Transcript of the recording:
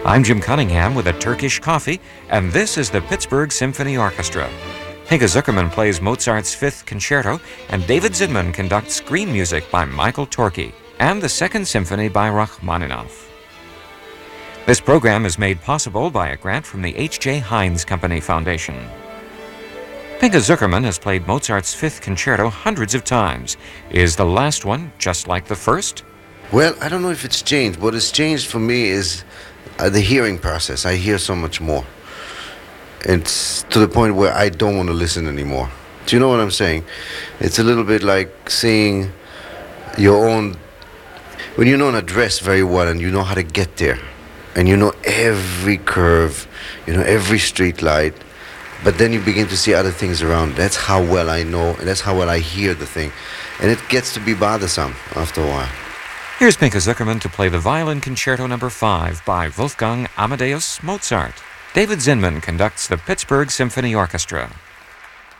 I'm Jim Cunningham with a Turkish coffee, and this is the Pittsburgh Symphony Orchestra. Pinka Zuckerman plays Mozart's Fifth Concerto, and David Zinman conducts green music by Michael Torke and the Second Symphony by Rachmaninoff. This program is made possible by a grant from the H.J. Heinz Company Foundation. Pinka Zuckerman has played Mozart's Fifth Concerto hundreds of times. Is the last one just like the first? Well, I don't know if it's changed. What has changed for me is the hearing process. I hear so much more. It's to the point where I don't want to listen anymore. Do you know what I'm saying? It's a little bit like seeing your own... When you know an address very well and you know how to get there, and you know every curve, you know every street light, but then you begin to see other things around. That's how well I know, and that's how well I hear the thing. And it gets to be bothersome after a while. Here's Pinka Zuckerman to play the Violin Concerto No. 5 by Wolfgang Amadeus Mozart. David Zinman conducts the Pittsburgh Symphony Orchestra.